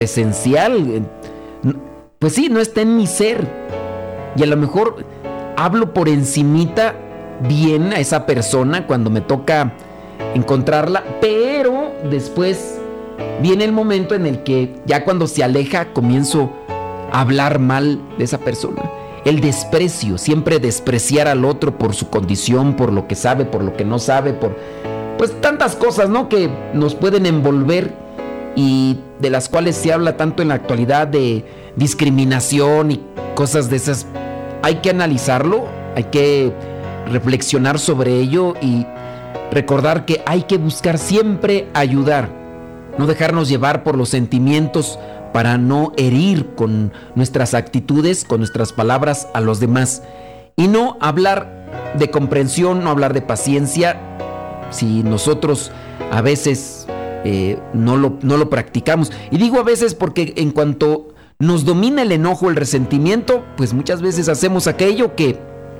esencial. Pues sí, no está en mi ser. Y a lo mejor hablo por encimita bien a esa persona cuando me toca encontrarla, pero después viene el momento en el que ya cuando se aleja comienzo a hablar mal de esa persona. El desprecio, siempre despreciar al otro por su condición, por lo que sabe, por lo que no sabe, por pues tantas cosas, ¿no?, que nos pueden envolver y de las cuales se habla tanto en la actualidad, de discriminación y cosas de esas. Hay que analizarlo, hay que reflexionar sobre ello y recordar que hay que buscar siempre ayudar, no dejarnos llevar por los sentimientos para no herir con nuestras actitudes, con nuestras palabras a los demás, y no hablar de comprensión, no hablar de paciencia. Si nosotros a veces no lo practicamos, y digo a veces porque en cuanto nos domina el enojo, el resentimiento, pues muchas veces hacemos aquello que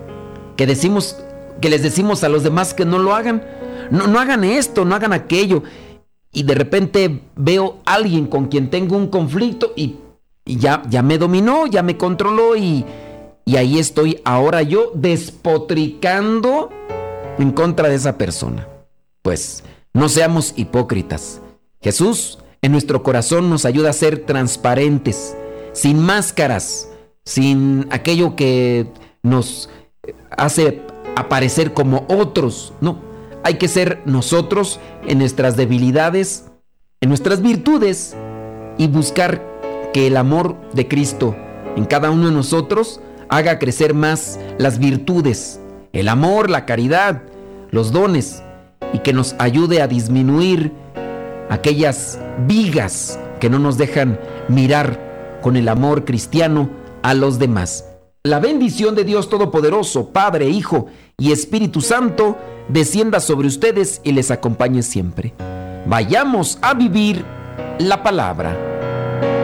les decimos a los demás que no lo hagan. No hagan esto, no hagan aquello. Y de repente veo a alguien con quien tengo un conflicto y ya me dominó, ya me controló y ahí estoy ahora yo despotricando en contra de esa persona. Pues no seamos hipócritas. Jesús en nuestro corazón nos ayuda a ser transparentes, sin máscaras, sin aquello que nos hace aparecer como otros. No, hay que ser nosotros en nuestras debilidades, en nuestras virtudes, y buscar que el amor de Cristo en cada uno de nosotros haga crecer más las virtudes, el amor, la caridad, los dones, y que nos ayude a disminuir aquellas vigas que no nos dejan mirar con el amor cristiano a los demás. La bendición de Dios Todopoderoso, Padre, Hijo y Espíritu Santo, descienda sobre ustedes y les acompañe siempre. Vayamos a vivir la palabra.